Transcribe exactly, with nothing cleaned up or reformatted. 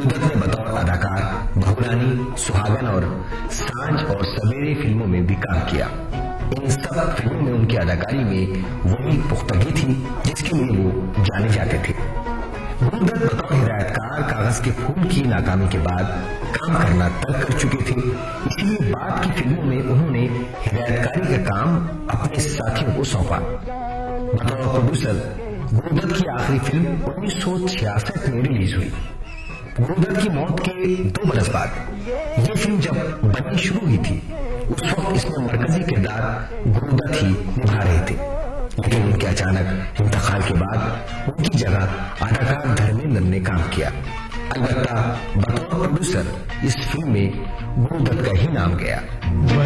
गुरुदत्त ने बतौर अदाकार बहुरानी, सुहागन और सांझ और सवेरे फिल्मों में भी काम किया। इन सब फिल्मों में उनकी अदाकारी में वही पुख्तगी थी जिसके लिए वो जाने जाते थे। गुरुदत्त बतौर हिदायतकार कागज के फूल की नाकामी के बाद काम करना तर्क कर चुके थे, इसलिए बाद की फिल्मों में उन्होंने हिदायतकारी का काम अपने साथियों को सौंपा। बतौर प्रोड्यूसर गुरुदत्त की आखिरी फिल्म उन्नीस सौ छियासठ में रिलीज हुई। गुरुदत्त की मौत के दो बरस बाद ये फिल्म जब बननी शुरू हुई थी, उस वक्त इसमें मरकजी किरदार गुरुदत्त ही निभा रहे थे, लेकिन उनके अचानक इंतकाल के बाद उनकी जगह अदाकार धर्मेंद्र ने काम किया। अलबत्ता बतौर प्रोड्यूसर इस फिल्म में गुरुदत्त का ही नाम गया।